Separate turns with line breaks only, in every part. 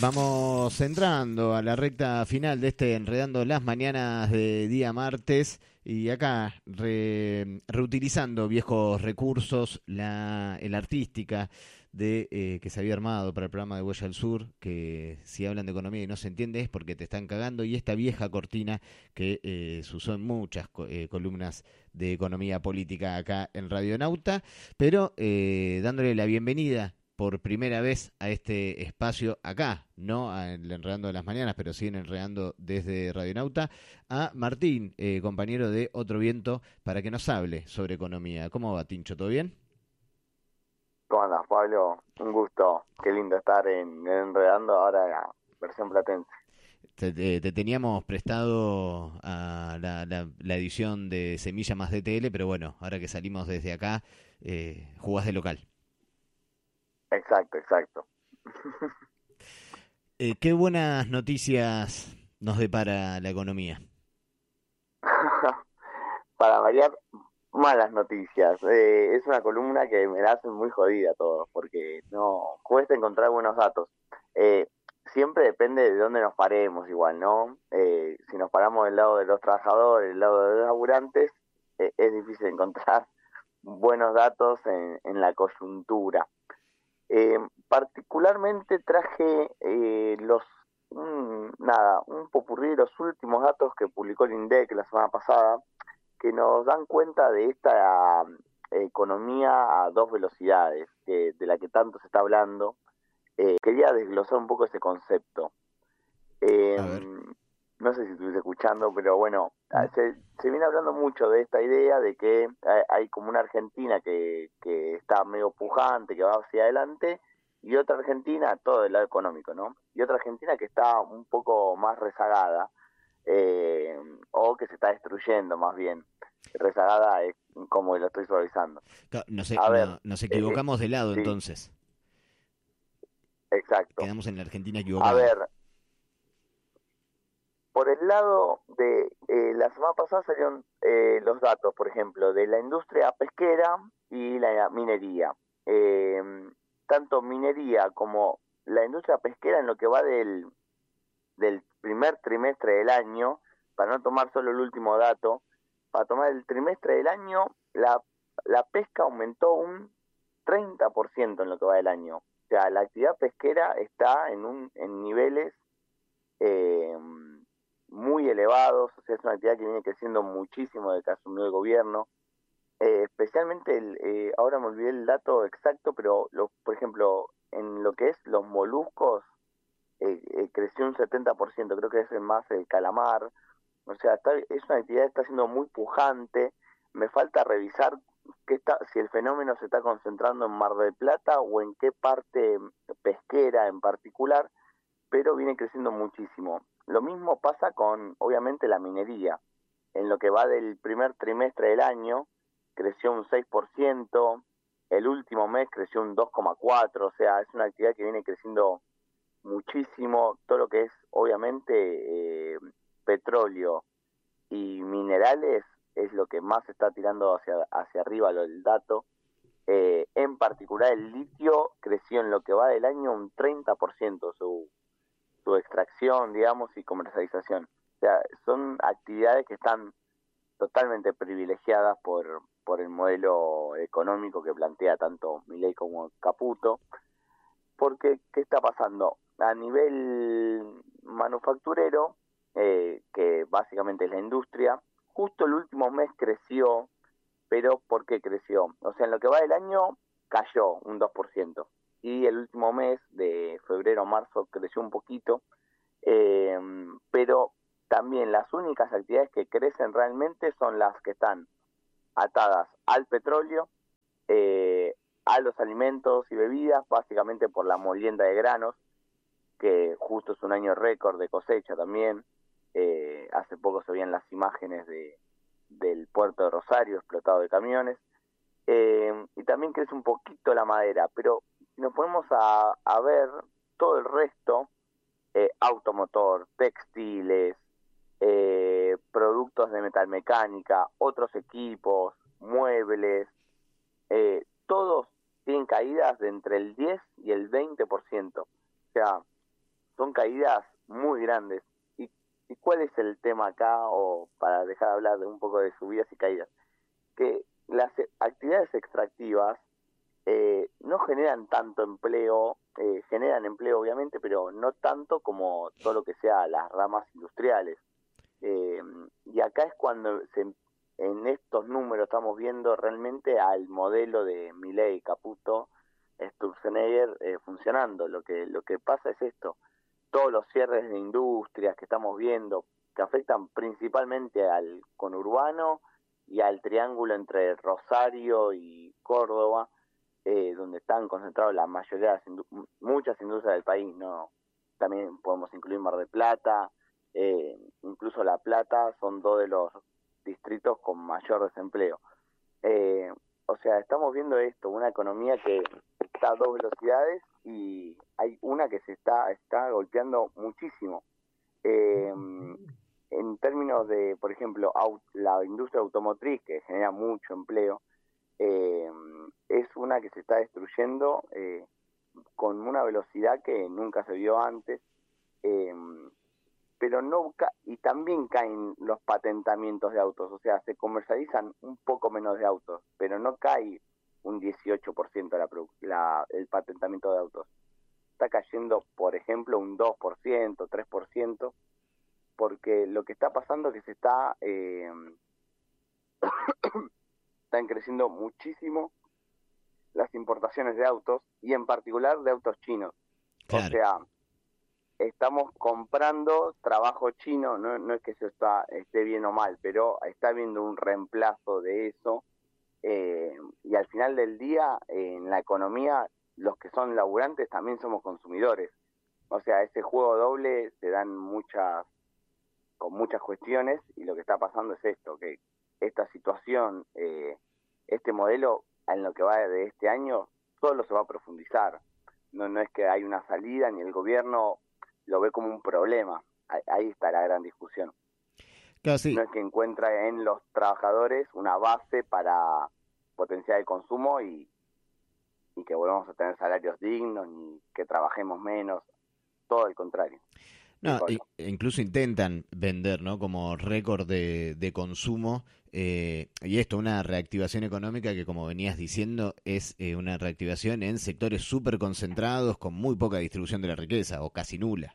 Vamos entrando a la recta final de este Enredando las Mañanas de día martes y acá reutilizando viejos recursos, el artística que se había armado para el programa de Huella al Sur, que si hablan de economía y no se entiende es porque te están cagando, y esta vieja cortina que se usó en muchas columnas de economía política acá en Radionauta, pero dándole la bienvenida por primera vez a este espacio acá, no el Enredando de las Mañanas, pero sí en Enredando desde Radionauta, a Martín, compañero de Otro Viento, para que nos hable sobre economía. ¿Cómo va, Tincho? ¿Todo bien?
¿Cómo andas, Pablo? Un gusto. Qué lindo estar en Enredando ahora la versión platense.
Te teníamos prestado a la edición de Semilla más DTL, pero bueno, ahora que salimos desde acá, jugás de local.
Exacto, exacto.
¿Qué buenas noticias nos depara la economía?
Para variar, malas noticias. Es una columna que me la hacen muy jodida todo, porque no cuesta encontrar buenos datos. Eh, Siempre depende de dónde nos paremos igual, ¿no? Si nos paramos del lado de los trabajadores, del lado de los laburantes, es difícil encontrar buenos datos en la coyuntura. Particularmente traje un popurrí de los últimos datos que publicó el INDEC la semana pasada, que nos dan cuenta de esta economía a dos velocidades, de la que tanto se está hablando. Quería desglosar un poco ese concepto. Eh,
A ver.
no sé si estuviste escuchando, pero bueno,
Mm.
se viene hablando mucho de esta idea de que hay como una Argentina que está medio pujante, que va hacia adelante, y otra Argentina, todo del lado económico, ¿no? Y otra Argentina que está un poco más rezagada, eh, o que se está destruyendo más bien. Rezagada es como lo estoy suavizando. A ver,
Nos
eh,
equivocamos de lado
sí,
entonces.
exacto.
Quedamos en la Argentina
A
equivocada.
ver, por el lado de la semana pasada salieron los datos, por ejemplo, de la industria pesquera y la minería. Eh, Tanto minería como la industria pesquera en lo que va del primer trimestre del año, para no tomar solo el último dato, para tomar el trimestre del año, la pesca aumentó un 30% en lo que va del año. O sea, la actividad pesquera está en niveles eh, muy elevados, o sea, es una actividad que viene creciendo muchísimo desde que asumió el gobierno. Especialmente, ahora me olvidé el dato exacto, pero por ejemplo, en lo que es los moluscos, creció un 70%, creo que es el más el calamar. O sea, es una actividad que está siendo muy pujante. Me falta revisar si el fenómeno se está concentrando en Mar del Plata o en qué parte pesquera en particular, pero viene creciendo muchísimo. Lo mismo pasa con, obviamente, la minería. En lo que va del primer trimestre del año, creció un 6%, el último mes creció un 2,4%, o sea, es una actividad que viene creciendo muchísimo. Todo lo que es, obviamente, petróleo y minerales es lo que más está tirando hacia arriba el dato. En particular, el litio creció en lo que va del año un 30% su extracción, digamos, y comercialización. O sea, son actividades que están totalmente privilegiadas por el modelo económico que plantea tanto Milei como Caputo, porque ¿qué está pasando? A nivel manufacturero, que básicamente es la industria, justo el último mes creció, pero ¿por qué creció? O sea, en lo que va del año cayó un 2%, y el último mes de febrero a marzo creció un poquito, eh, pero también las únicas actividades que crecen realmente son las que están atadas al petróleo, eh, a los alimentos y bebidas, básicamente por la molienda de granos, que justo es un año récord de cosecha también. Hace poco se veían las imágenes del puerto de Rosario explotado de camiones. Y también crece un poquito la madera, pero si nos ponemos a ver todo el resto, automotor, textiles, productos de metalmecánica, otros equipos, muebles, todos tienen caídas de entre el 10 y el 20%. O sea, son caídas muy grandes. ¿Y cuál es el tema acá, o para dejar de hablar de un poco de subidas y caídas? Que las actividades extractivas no generan tanto empleo, generan empleo obviamente, pero no tanto como todo lo que sea las ramas industriales. Y acá es cuando en estos números estamos viendo realmente al modelo de Milei, Caputo, Sturzenegger funcionando. Lo que pasa es esto: todos los cierres de industrias que estamos viendo, que afectan principalmente al conurbano y al triángulo entre Rosario y Córdoba, donde están concentrados la mayoría de muchas industrias del país, ¿no? También podemos incluir Mar del Plata, incluso La Plata, son dos de los distritos con mayor desempleo. O sea, estamos viendo esto, una economía que está a dos velocidades, y hay una que se está golpeando muchísimo. En términos de, por ejemplo, la industria automotriz, que genera mucho empleo, es una que se está destruyendo con una velocidad que nunca se vio antes. Pero no y también caen los patentamientos de autos, o sea, se comercializan un poco menos de autos, pero no cae un 18% el patentamiento de autos. Está cayendo, por ejemplo, un 2%, 3%, porque lo que está pasando es que están creciendo muchísimo las importaciones de autos, y en particular de autos chinos. Claro. O sea, estamos comprando trabajo chino, no es que eso esté bien o mal, pero está habiendo un reemplazo de eso, y al final del día, en la economía, los que son laburantes también somos consumidores. O sea, ese juego doble se dan con muchas cuestiones, y lo que está pasando es esto, que esta situación, este modelo, en lo que va de este año, solo se va a profundizar. No es que hay una salida, ni el gobierno lo ve como un problema. Ahí está la gran discusión.
Claro, sí.
No es que encuentra en los trabajadores una base para potenciar el consumo y que volvamos a tener salarios dignos, ni que trabajemos menos, todo el contrario.
No, incluso intentan vender, ¿no?, como récord de consumo, y esto, una reactivación económica que, como venías diciendo, es una reactivación en sectores súper concentrados con muy poca distribución de la riqueza, o casi nula.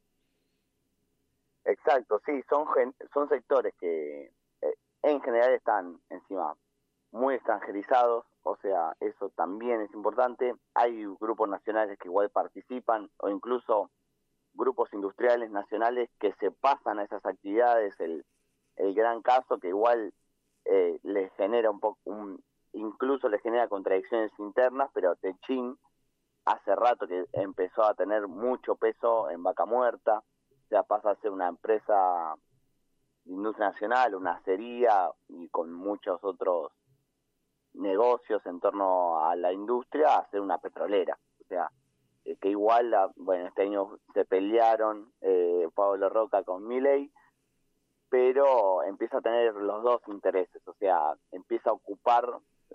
Exacto, sí, son sectores que en general están encima muy extranjerizados, o sea, eso también es importante. Hay grupos nacionales que igual participan, o incluso grupos industriales nacionales que se pasan a esas actividades. El gran caso que igual les genera incluso les genera contradicciones internas, pero Techin hace rato que empezó a tener mucho peso en Vaca Muerta, o sea, pasa a ser una empresa de industria nacional, una acería, y con muchos otros negocios en torno a la industria, a ser una petrolera. O sea, que igual, bueno, este año se pelearon Pablo Roca con Milei, pero empieza a tener los dos intereses, o sea, empieza a ocupar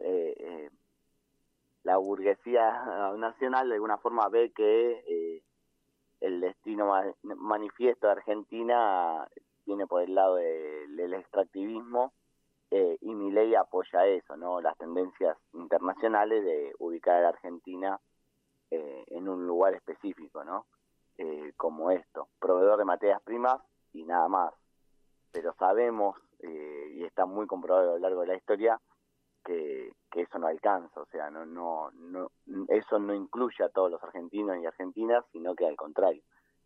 la burguesía nacional, de alguna forma ve que el destino manifiesto de Argentina viene por el lado del extractivismo, y Milei apoya eso, ¿no? Las tendencias internacionales de ubicar a la Argentina en un lugar específico, ¿no? Como esto, proveedor de materias primas y nada más. Pero sabemos, y está muy comprobado a lo largo de la historia, que eso no alcanza, o sea, no eso no incluye a todos los argentinos y argentinas, sino que al contrario,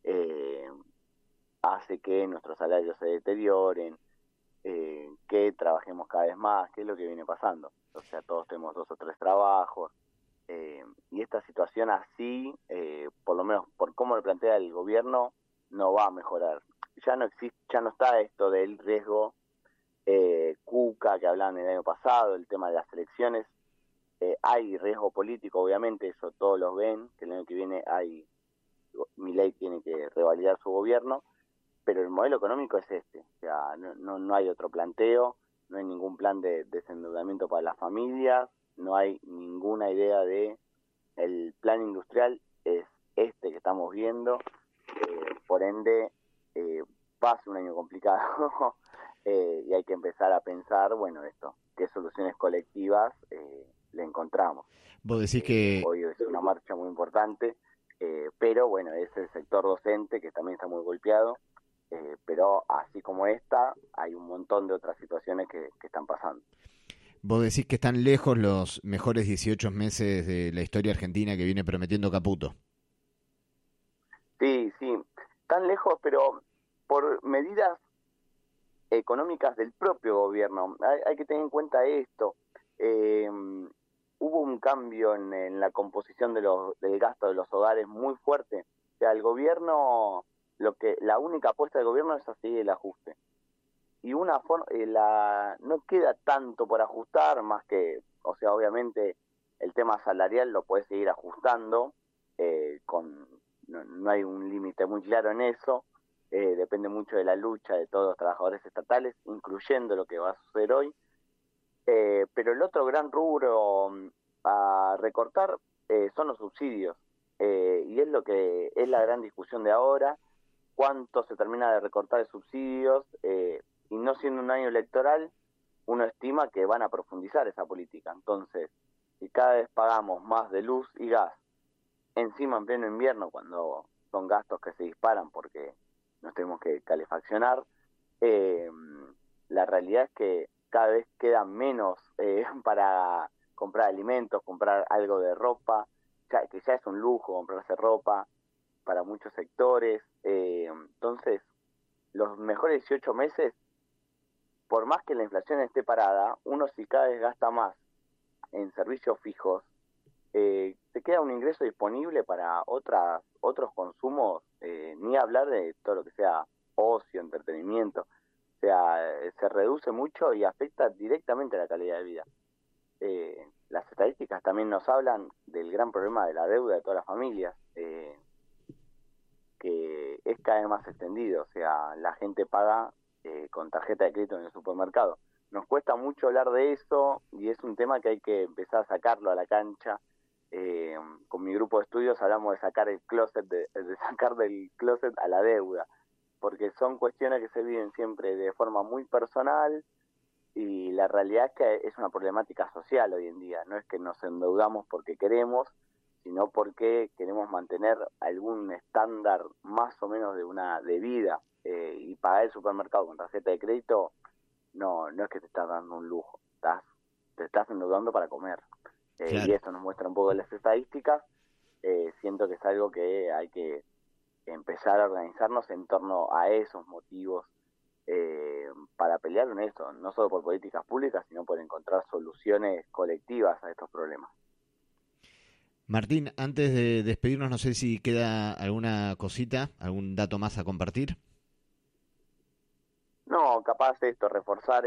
hace que nuestros salarios se deterioren, que trabajemos cada vez más, que es lo que viene pasando. O sea, todos tenemos 2 o 3 trabajos, y esta situación así, por lo menos por cómo lo plantea el gobierno, no va a mejorar. Ya no está esto del riesgo Cuca que hablaban el año pasado, el tema de las elecciones. Hay riesgo político, obviamente, eso todos lo ven, que el año que viene Milei tiene que revalidar su gobierno, pero el modelo económico es este, o sea, no hay otro planteo, no hay ningún plan de desendeudamiento para las familias, no hay ninguna idea de el plan industrial, es este que estamos viendo, ende va a ser un año complicado y hay que empezar a pensar, bueno, qué soluciones colectivas le encontramos.
Vos decís que...
Hoy es una marcha muy importante, pero bueno, es el sector docente que también está muy golpeado, pero así como esta, hay un montón de otras situaciones que están pasando.
Vos decís que están lejos los mejores 18 meses de la historia argentina que viene prometiendo Caputo.
Sí, tan lejos, pero por medidas económicas del propio gobierno. Hay que tener en cuenta esto. Hubo un cambio en la composición del gasto de los hogares muy fuerte. O sea, el gobierno, la única apuesta del gobierno es así el ajuste. Y no queda tanto por ajustar, más que, o sea, obviamente el tema salarial lo puede seguir ajustando, no hay un límite muy claro en eso, depende mucho de la lucha de todos los trabajadores estatales, incluyendo lo que va a suceder hoy, pero el otro gran rubro a recortar son los subsidios, y es lo que es la gran discusión de ahora, cuánto se termina de recortar de subsidios, y no siendo un año electoral, uno estima que van a profundizar esa política. Entonces, si cada vez pagamos más de luz y gas, encima en pleno invierno, cuando son gastos que se disparan porque nos tenemos que calefaccionar, la realidad es que cada vez queda menos para comprar alimentos, comprar algo de ropa, que ya es un lujo comprarse ropa para muchos sectores. Entonces, los mejores 18 meses, por más que la inflación esté parada, uno si cada vez gasta más en servicios fijos, te queda un ingreso disponible para otros consumos, ni hablar de todo lo que sea ocio, entretenimiento. O sea, se reduce mucho y afecta directamente a la calidad de vida. Las estadísticas también nos hablan del gran problema de la deuda de todas las familias, que es cada vez más extendido. O sea, la gente paga con tarjeta de crédito en el supermercado. Nos cuesta mucho hablar de eso y es un tema que hay que empezar a sacarlo a la cancha. Con mi grupo de estudios hablamos de sacar de sacar del closet a la deuda, porque son cuestiones que se viven siempre de forma muy personal y la realidad es que es una problemática social hoy en día. No es que nos endeudamos porque queremos, sino porque queremos mantener algún estándar más o menos de vida, y pagar el supermercado con tarjeta de crédito no es que te estás dando un lujo, te estás endeudando para comer.
Claro.
Y eso nos muestra un poco las estadísticas. Siento que es algo que hay que empezar a organizarnos en torno a esos motivos, para pelear en eso, no solo por políticas públicas, sino por encontrar soluciones colectivas a estos problemas.
Martín, antes de despedirnos, no sé si queda alguna cosita, algún dato más a compartir.
No, capaz reforzar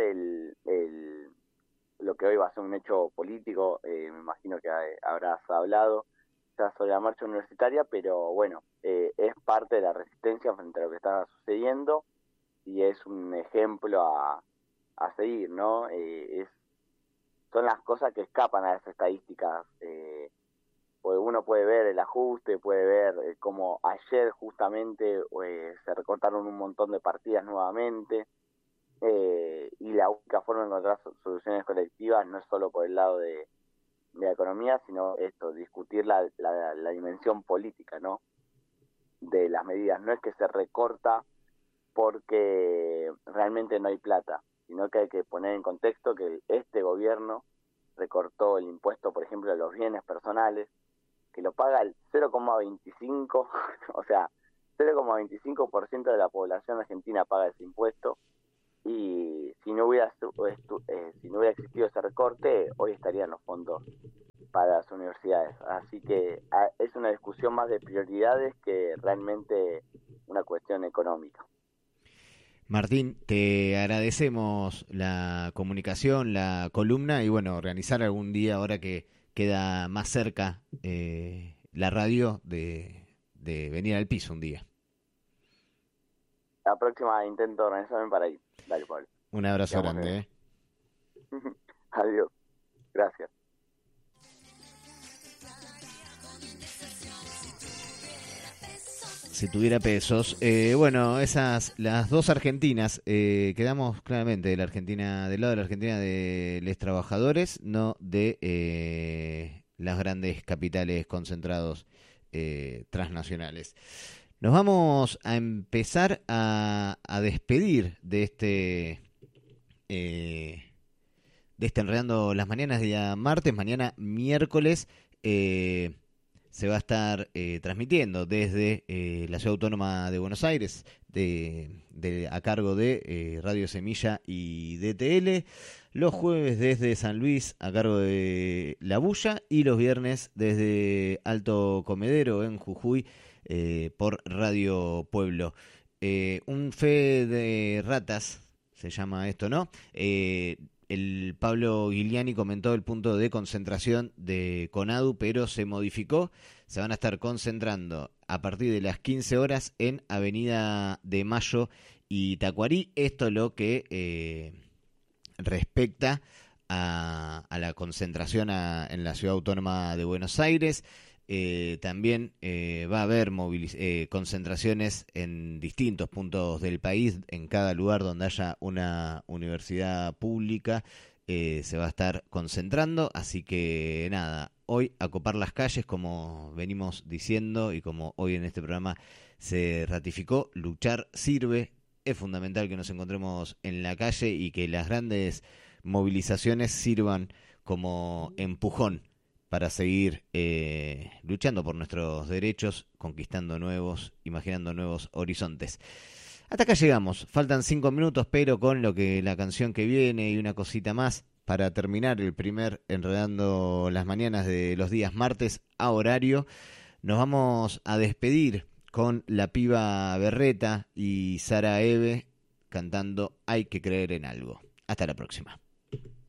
lo que hoy va a ser un hecho político. Me imagino que habrás hablado ya sobre la marcha universitaria, pero bueno, es parte de la resistencia frente a lo que está sucediendo y es un ejemplo a seguir, ¿no? Son las cosas que escapan a las estadísticas. Porque uno puede ver el ajuste, puede ver cómo ayer justamente se recortaron un montón de partidas nuevamente, y la única forma de encontrar soluciones colectivas no es solo por el lado de la economía, sino discutir la dimensión política, ¿no? De las medidas. No es que se recorta porque realmente no hay plata, sino que hay que poner en contexto que este gobierno recortó el impuesto, por ejemplo, a los bienes personales, que lo paga el 0,25, o sea, 0,25% de la población argentina paga ese impuesto, y si no hubiera existido ese recorte, hoy estarían los fondos para las universidades. Así que es una discusión más de prioridades que realmente una cuestión económica.
Martín, te agradecemos la comunicación, la columna y bueno, organizar algún día, ahora que queda más cerca la radio, de venir al piso un día.
La próxima intento organizarme para ir. Dale, Pablo.
Un abrazo
Quedamos
grande.
Adiós. Gracias.
si tuviera pesos. Bueno, las dos Argentinas, quedamos claramente de la Argentina, del lado de la Argentina de los trabajadores, no de las grandes capitales concentrados transnacionales. Nos vamos a empezar a despedir de este Enredando las Mañanas, día martes. Mañana miércoles se va a estar transmitiendo desde la Ciudad Autónoma de Buenos Aires, a cargo de Radio Semilla y DTL. Los jueves desde San Luis, a cargo de La Bulla, y los viernes desde Alto Comedero, en Jujuy, por Radio Pueblo. Un fe de ratas, se llama esto, ¿no? El Pablo Giuliani comentó el punto de concentración de CONADU, pero se modificó. Se van a estar concentrando a partir de las 15 horas en Avenida de Mayo y Tacuarí. Esto lo que respecta a la concentración en la Ciudad Autónoma de Buenos Aires. También va a haber concentraciones en distintos puntos del país. En cada lugar donde haya una universidad pública se va a estar concentrando. Así que nada, hoy a copar las calles, como venimos diciendo y como hoy en este programa se ratificó. Luchar sirve. Es fundamental que nos encontremos en la calle y que las grandes movilizaciones sirvan como empujón para seguir luchando por nuestros derechos, conquistando nuevos, imaginando nuevos horizontes. Hasta acá llegamos. Faltan 5 minutos, pero con la canción que viene y una cosita más para terminar el primer Enredando las Mañanas de los días martes a horario, nos vamos a despedir con La Piba Berreta y Sara Eve cantando Hay que creer en algo. Hasta la próxima.